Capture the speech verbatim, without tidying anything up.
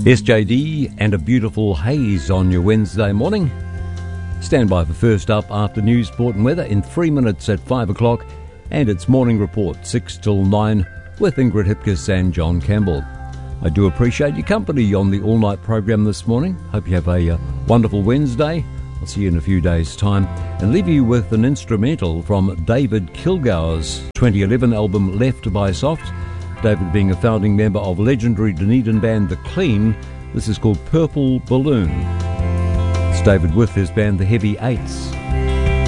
S J D and a beautiful haze on your Wednesday morning. Stand by for first up after news, sport and weather in three minutes at five o'clock, and it's morning report six till nine with Ingrid Hipkiss and John Campbell. I do appreciate your company on the all-night program this morning. Hope you have a uh, wonderful Wednesday. I'll see you in a few days' time and leave you with an instrumental from David Kilgour's twenty eleven album Left by Soft. David being a founding member of legendary Dunedin band The Clean. This is called Purple Balloon. It's David with his band The Heavy Eights.